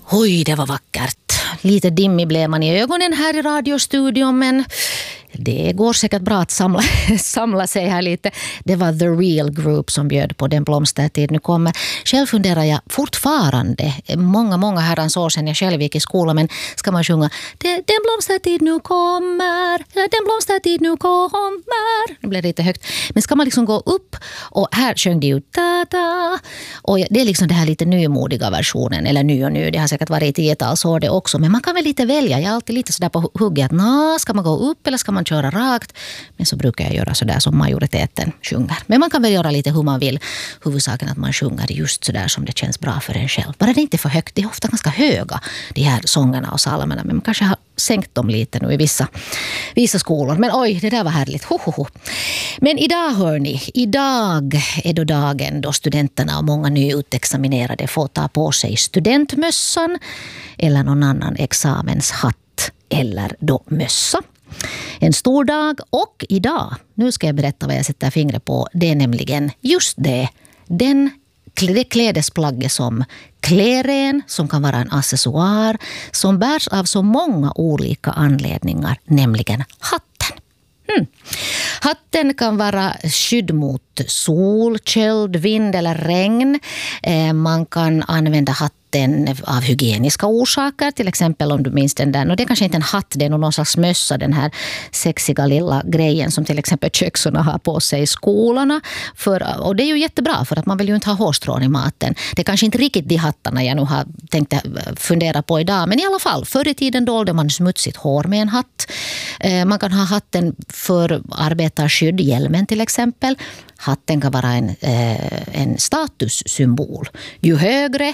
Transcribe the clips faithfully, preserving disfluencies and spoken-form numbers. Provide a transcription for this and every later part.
Oj, det var vackert. Lite dimmig blev man i ögonen här i radiostudion, men det går säkert bra att samla, samla sig här lite. Det var The Real Group som bjöd på Den blomstertid nu kommer. Själv funderar jag fortfarande, många, många herrans år sedan jag själv gick i skolan, men ska man sjunga Den blomstertid nu kommer, Den blomstertid nu kommer. Det blir lite högt. Men ska man liksom gå upp, och här sjöng det ju ta-ta. Och det är liksom det här lite nymodiga versionen, eller ny och ny, det har säkert varit i tiotals år det också. Men man kan väl lite välja, jag är alltid lite sådär på hugget, na, ska man gå upp eller ska man köra rakt? Men så brukar jag göra sådär som majoriteten sjunger. Men man kan väl göra lite hur man vill. Huvudsaken att man sjunger just sådär som det känns bra för en själv. Bara det inte är för högt. Det är ofta ganska höga, de här sångerna och salmerna. Men man kanske har sänkt dem lite nu i vissa, vissa skolor. Men oj, det där var härligt. Ho, ho, ho. Men idag hörni, idag är då dagen då studenterna och många nyutexaminerade får ta på sig studentmössan eller någon annan examenshatt eller då mössa. En stor dag, och idag, nu ska jag berätta vad jag sätter fingret på, det är nämligen just det, den, det klädesplagget som klär en, som kan vara en accessoar, som bärs av så många olika anledningar, nämligen hatten. Hmm. Hatten kan vara skydd mot sol, köld, vind eller regn. Eh, man kan använda hatten av hygieniska orsaker, till exempel om du minns den där. Och det är kanske inte en hatt, det är någon slags mössa, den här sexiga lilla grejen som till exempel köksarna har på sig i skolorna. För, och det är ju jättebra, för att man vill ju inte ha hårstrån i maten. Det är kanske inte riktigt de hattarna jag nu har tänkt fundera på idag, men i alla fall, förr i tiden dolde man smutsigt hår med en hatt. Eh, man kan ha hatten för arbetarskydd, hjälmen till exempel. Hatten kan vara en, eh, en statussymbol. Ju högre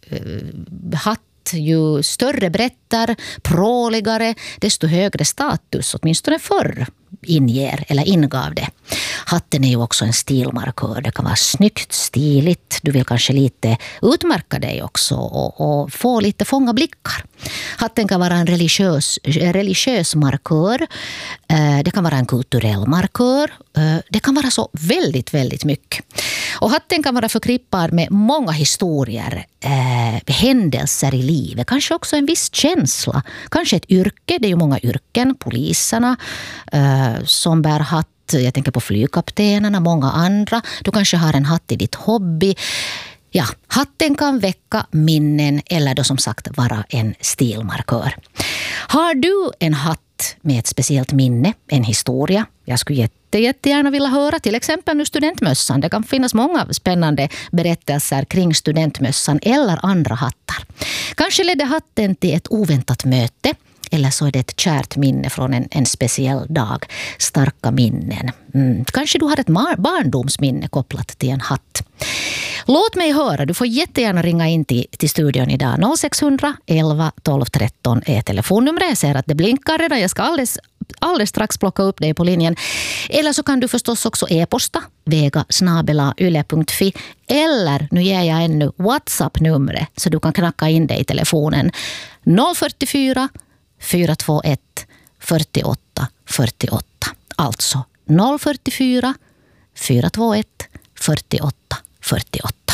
eh, hatt, ju större brättar, pråligare, desto högre status, åtminstone förr inger eller ingav det. Hatten är ju också en stilmarkör. Det kan vara snyggt, stiligt. Du vill kanske lite utmärka dig också och, och få lite fånga blickar. Hatten kan vara en religiös, religiös markör. Det kan vara en kulturell markör. Det kan vara så väldigt, väldigt mycket. Och hatten kan vara förknippad med många historier, eh, händelser i livet. Kanske också en viss känsla. Kanske ett yrke. Det är ju många yrken. Poliserna eh, som bär hatt. Jag tänker på flygkaptenerna, många andra. Du kanske har en hatt i ditt hobby. Ja, hatten kan väcka minnen eller då som sagt vara en stilmarkör. Har du en hatt med ett speciellt minne, en historia? Jag skulle jätte, jättegärna vilja höra till exempel nu studentmössan. Det kan finnas många spännande berättelser kring studentmössan eller andra hattar. Kanske ledde hatten till ett oväntat möte. Eller så är det ett kärt minne från en, en speciell dag. Starka minnen. Mm. Kanske du har ett barndomsminne kopplat till en hatt. Låt mig höra. Du får jättegärna ringa in till, till studion idag. noll sex hundra elva tolv tretton är telefonnumret. Jag ser att det blinkar redan. Jag ska alldeles, alldeles strax plocka upp dig på linjen. Eller så kan du förstås också e-posta vega snabel-a yle punkt fi. Eller, nu ger jag ännu WhatsApp-numret så du kan knacka in dig i telefonen. noll fyra fyra fyra två ett fyrtioåtta fyrtioåtta. Alltså noll fyra fyra fyra två ett fyrtioåtta fyrtioåtta.